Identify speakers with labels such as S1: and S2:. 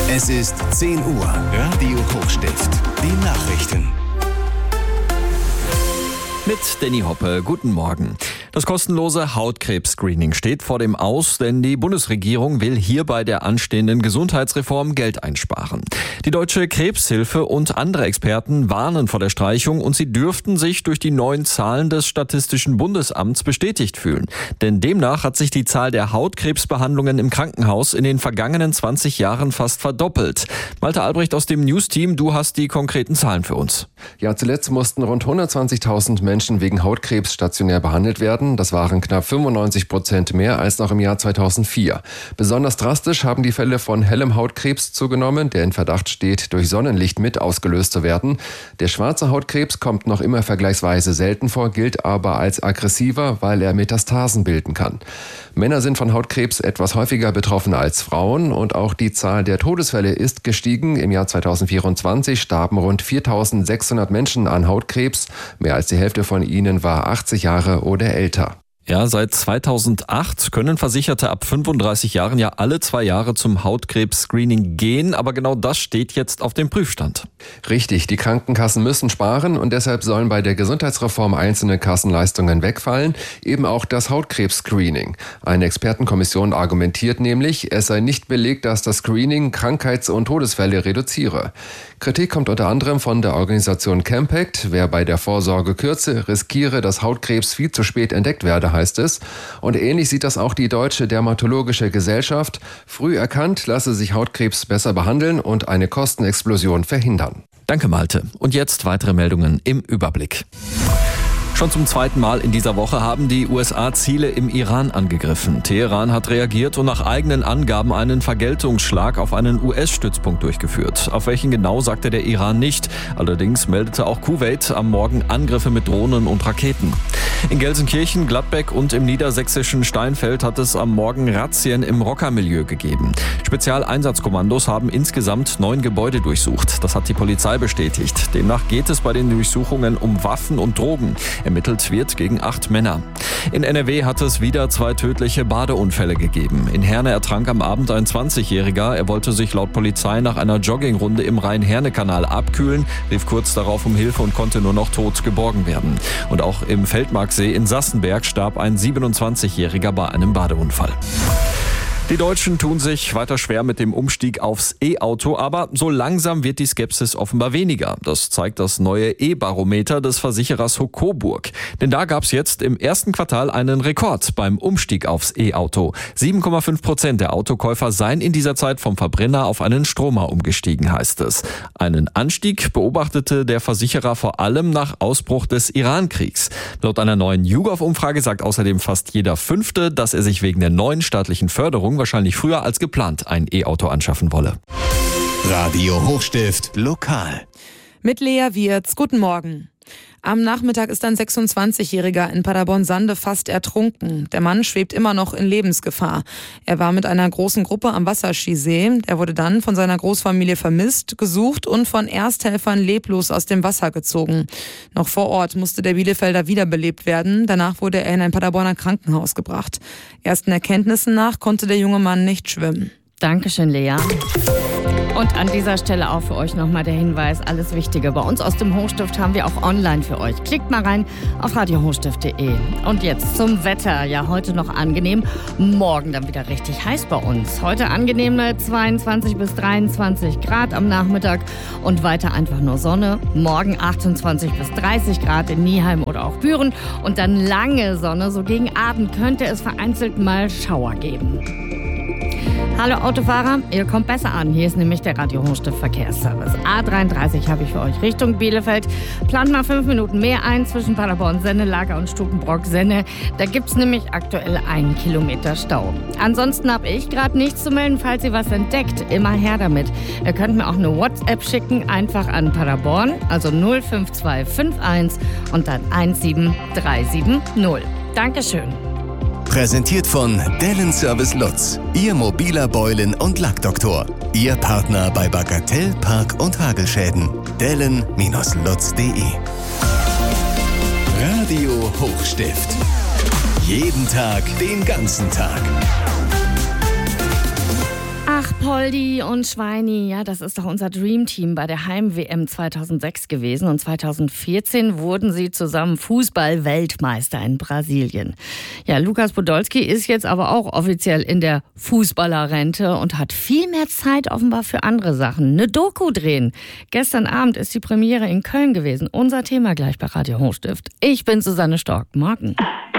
S1: Es ist 10 Uhr. Radio Hochstift. Die Nachrichten.
S2: Mit Danny Hoppe, guten Morgen. Das kostenlose Hautkrebs-Screening steht vor dem Aus, denn die Bundesregierung will hier bei der anstehenden Gesundheitsreform Geld einsparen. Die Deutsche Krebshilfe und andere Experten warnen vor der Streichung und sie dürften sich durch die neuen Zahlen des Statistischen Bundesamts bestätigt fühlen. Denn demnach hat sich die Zahl der Hautkrebsbehandlungen im Krankenhaus in den vergangenen 20 Jahren fast verdoppelt. Malte Albrecht aus dem News-Team, du hast die konkreten Zahlen für uns.
S3: Ja, zuletzt mussten rund 120.000 Menschen wegen Hautkrebs stationär behandelt werden. Das waren knapp 95% mehr als noch im Jahr 2004. Besonders drastisch haben die Fälle von hellem Hautkrebs zugenommen, der in Verdacht steht, durch Sonnenlicht mit ausgelöst zu werden. Der schwarze Hautkrebs kommt noch immer vergleichsweise selten vor, gilt aber als aggressiver, weil er Metastasen bilden kann. Männer sind von Hautkrebs etwas häufiger betroffen als Frauen und auch die Zahl der Todesfälle ist gestiegen. Im Jahr 2024 starben rund 4.600 Menschen an Hautkrebs. Mehr als die Hälfte von ihnen war 80 Jahre oder älter.
S2: Ja, seit 2008 können Versicherte ab 35 Jahren ja alle 2 Jahre zum Hautkrebs-Screening gehen, aber genau das steht jetzt auf dem Prüfstand.
S3: Richtig, die Krankenkassen müssen sparen und deshalb sollen bei der Gesundheitsreform einzelne Kassenleistungen wegfallen, eben auch das Hautkrebs-Screening. Eine Expertenkommission argumentiert nämlich, es sei nicht belegt, dass das Screening Krankheits- und Todesfälle reduziere. Kritik kommt unter anderem von der Organisation Campact. Wer bei der Vorsorge kürze, riskiere, dass Hautkrebs viel zu spät entdeckt werde, heißt es. Und ähnlich sieht das auch die Deutsche Dermatologische Gesellschaft. Früh erkannt, lasse sich Hautkrebs besser behandeln und eine Kostenexplosion verhindern.
S2: Danke, Malte. Und jetzt weitere Meldungen im Überblick. Schon zum 2. Mal in dieser Woche haben die USA Ziele im Iran angegriffen. Teheran hat reagiert und nach eigenen Angaben einen Vergeltungsschlag auf einen US-Stützpunkt durchgeführt. Auf welchen genau, sagte der Iran nicht. Allerdings meldete auch Kuwait am Morgen Angriffe mit Drohnen und Raketen. In Gelsenkirchen, Gladbeck und im niedersächsischen Steinfeld hat es am Morgen Razzien im Rockermilieu gegeben. Spezialeinsatzkommandos haben insgesamt 9 Gebäude durchsucht. Das hat die Polizei bestätigt. Demnach geht es bei den Durchsuchungen um Waffen und Drogen. Ermittelt wird gegen 8 Männer. In NRW hat es wieder 2 tödliche Badeunfälle gegeben. In Herne ertrank am Abend ein 20-Jähriger. Er wollte sich laut Polizei nach einer Joggingrunde im Rhein-Herne-Kanal abkühlen, rief kurz darauf um Hilfe und konnte nur noch tot geborgen werden. Und auch im Feldmarksee in Sassenberg starb ein 27-Jähriger bei einem Badeunfall. Die Deutschen tun sich weiter schwer mit dem Umstieg aufs E-Auto, aber so langsam wird die Skepsis offenbar weniger. Das zeigt das neue E-Barometer des Versicherers Coburg. Denn da gab es jetzt im ersten Quartal einen Rekord beim Umstieg aufs E-Auto. 7,5% der Autokäufer seien in dieser Zeit vom Verbrenner auf einen Stromer umgestiegen, heißt es. Einen Anstieg beobachtete der Versicherer vor allem nach Ausbruch des Iran-Kriegs. Laut einer neuen YouGov-Umfrage sagt außerdem fast jeder Fünfte, dass er sich wegen der neuen staatlichen Förderung wahrscheinlich früher als geplant ein E-Auto anschaffen wolle.
S1: Radio Hochstift lokal.
S4: Mit Lea Wirz, guten Morgen. Am Nachmittag ist ein 26-Jähriger in Paderborn-Sande fast ertrunken. Der Mann schwebt immer noch in Lebensgefahr. Er war mit einer großen Gruppe am Wasserskisee. Er wurde dann von seiner Großfamilie vermisst, gesucht und von Ersthelfern leblos aus dem Wasser gezogen. Noch vor Ort musste der Bielefelder wiederbelebt werden. Danach wurde er in ein Paderborner Krankenhaus gebracht. Ersten Erkenntnissen nach konnte der junge Mann nicht schwimmen.
S5: Dankeschön, Lea. Und an dieser Stelle auch für euch nochmal der Hinweis, alles Wichtige bei uns aus dem Hochstift haben wir auch online für euch. Klickt mal rein auf radiohochstift.de. Und jetzt zum Wetter. Ja, heute noch angenehm, morgen dann wieder richtig heiß bei uns. Heute angenehme 22 bis 23 Grad am Nachmittag und weiter einfach nur Sonne. Morgen 28 bis 30 Grad in Nieheim oder auch Büren und dann lange Sonne. So gegen Abend könnte es vereinzelt mal Schauer geben. Hallo Autofahrer, ihr kommt besser an. Hier ist nämlich der Radio Hochstift Verkehrsservice. A33 habe ich für euch Richtung Bielefeld. Plant mal 5 Minuten mehr ein zwischen Paderborn, Senne, Lager und Stukenbrock, Senne. Da gibt's nämlich aktuell 1 Kilometer Stau. Ansonsten habe ich gerade nichts zu melden. Falls ihr was entdeckt, immer her damit. Ihr könnt mir auch eine WhatsApp schicken, einfach an Paderborn, also 05251 und dann 17370. Dankeschön.
S1: Präsentiert von Dellen Service Lutz, Ihr mobiler Beulen- und Lackdoktor. Ihr Partner bei Bagatell, Park- und Hagelschäden. Dellen-lutz.de. Radio Hochstift. Jeden Tag, den ganzen Tag.
S5: Ach, Poldi und Schweini, ja, das ist doch unser Dreamteam bei der Heim-WM 2006 gewesen. Und 2014 wurden sie zusammen Fußball-Weltmeister in Brasilien. Ja, Lukas Podolski ist jetzt aber auch offiziell in der Fußballerrente und hat viel mehr Zeit offenbar für andere Sachen. Eine Doku drehen. Gestern Abend ist die Premiere in Köln gewesen. Unser Thema gleich bei Radio Hochstift. Ich bin Susanne Stork. Morgen.